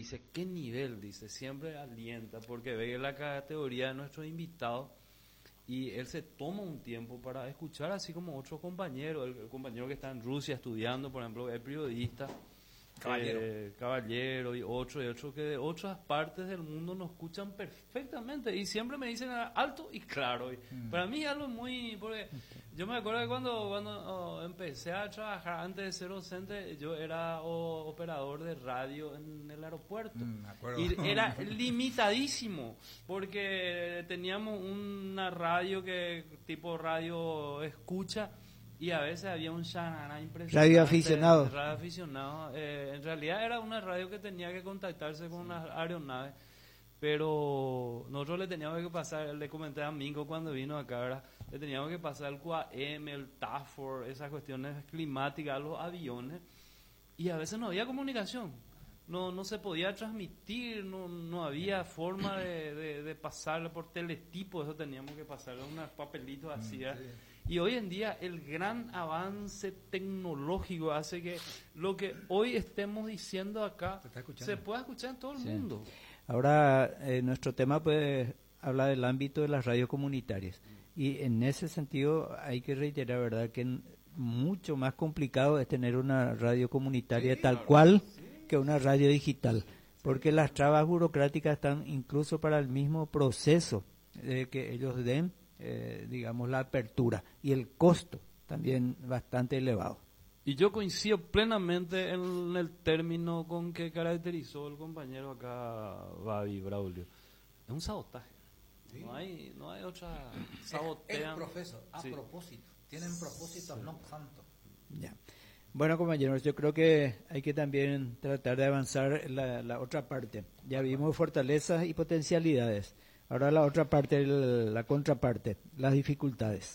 dice, ¿qué nivel? Dice, siempre alienta, porque ve la categoría de nuestros invitados y él se toma un tiempo para escuchar, así como otros compañeros, el compañero que está en Rusia estudiando, por ejemplo, es periodista, Caballero y otros que de otras partes del mundo nos escuchan perfectamente y siempre me dicen alto y claro. Y para mí es algo muy... porque yo me acuerdo que cuando empecé a trabajar, antes de ser docente, yo era operador de radio en el aeropuerto. Me acuerdo. Y era limitadísimo, porque teníamos una radio que tipo radio escucha, y a veces había un chanana impresionante. Radio aficionado. Radio aficionado. En realidad era una radio que tenía que contactarse con unas aeronaves, pero nosotros le teníamos que pasar, le comenté a Mingo cuando vino acá, ¿verdad? Le teníamos que pasar el QAM, el TAFOR, esas cuestiones climáticas a los aviones, y a veces no había comunicación. No se podía transmitir, no había forma de pasarlo por teletipo, eso teníamos que pasarlo en unos papelitos así, ¿verdad? Sí. Y hoy en día el gran avance tecnológico hace que lo que hoy estemos diciendo acá se pueda escuchar en todo el mundo. Ahora, nuestro tema pues habla del ámbito de las radios comunitarias. Y en ese sentido hay que reiterar, ¿verdad?, que mucho más complicado es tener una radio comunitaria tal cual que una radio digital. Porque las trabas burocráticas están incluso para el mismo proceso de que ellos den, digamos, la apertura, y el costo también bastante elevado. Y yo coincido plenamente en el término con que caracterizó el compañero acá, Babi Braulio. Es un sabotaje. Sí. No hay otra sabotea. El profesor, a propósito. Tienen propósitos no santos. Ya. Bueno, compañeros, yo creo que hay que también tratar de avanzar la otra parte. Ya vimos fortalezas y potencialidades. Ahora la otra parte, la contraparte, las dificultades.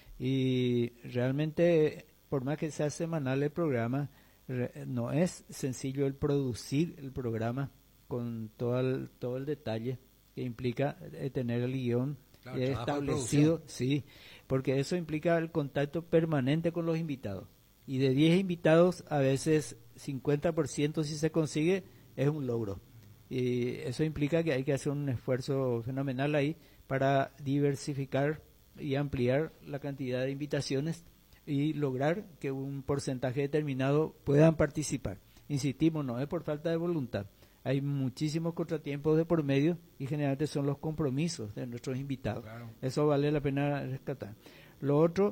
Y realmente, por más que sea semanal el programa, no es sencillo el producir el programa con todo el detalle que implica tener el guión establecido. Sí, porque eso implica el contacto permanente con los invitados. Y de 10 invitados, a veces 50% si se consigue, es un logro. Y eso implica que hay que hacer un esfuerzo fenomenal ahí para diversificar y ampliar la cantidad de invitaciones y lograr que un porcentaje determinado puedan participar. Insistimos, no es por falta de voluntad. Hay muchísimos contratiempos de por medio y generalmente son los compromisos de nuestros invitados. Claro. Eso vale la pena rescatar. Lo otro,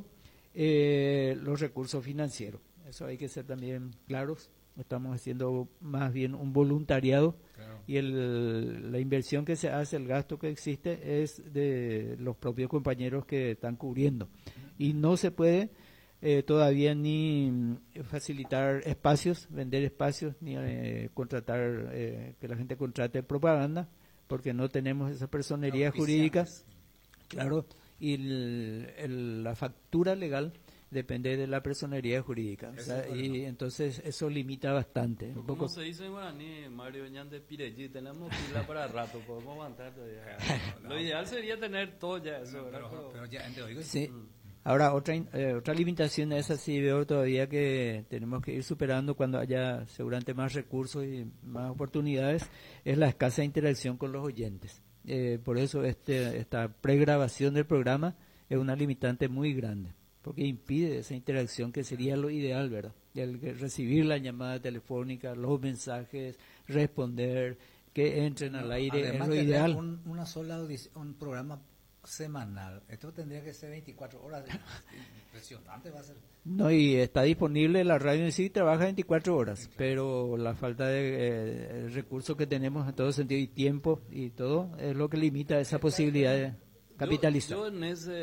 los recursos financieros. Eso hay que ser también claros. Estamos haciendo más bien un voluntariado, claro, y la inversión que se hace, el gasto que existe es de los propios compañeros que están cubriendo. Y no se puede todavía ni facilitar espacios, vender espacios, ni contratar, que la gente contrate propaganda, porque no tenemos esa personería jurídica. Claro, y la factura legal depende de la personería jurídica, o sea, y entonces eso limita bastante. Como se dice en guaraní, Mario Ñande Pireji, tenemos pila para rato, podemos aguantar todavía. Lo ideal sería tener todo ya eso, pero ya te oigo. Sí. Ahora, otra limitación es así, veo todavía que tenemos que ir superando cuando haya seguramente más recursos y más oportunidades, es la escasa interacción con los oyentes. Por eso esta pregrabación del programa es una limitante muy grande, porque impide esa interacción que sería lo ideal, ¿verdad? Recibir la llamada telefónica, los mensajes, responder, que entren al aire, además, es lo ideal. Una sola un programa semanal, esto tendría que ser 24 horas, impresionante va a ser. No, y está disponible, la radio en sí trabaja 24 horas, sí, claro, pero la falta de recursos que tenemos en todo sentido y tiempo y todo es lo que limita esa posibilidad de capitalizar. Yo en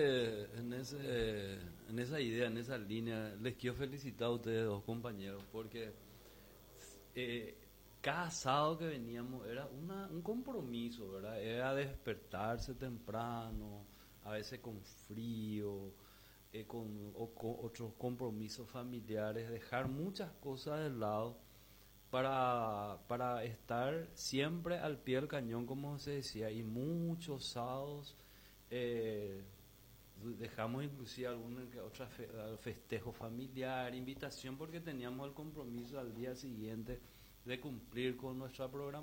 esa idea, en esa línea, les quiero felicitar a ustedes dos compañeros, porque cada sábado que veníamos era un compromiso, ¿verdad? Era despertarse temprano, a veces con frío, con otros compromisos familiares, dejar muchas cosas de lado para estar siempre al pie del cañón, como se decía, y muchos sábados dejamos inclusive algún que otra festejo familiar, invitación, porque teníamos el compromiso al día siguiente de cumplir con nuestra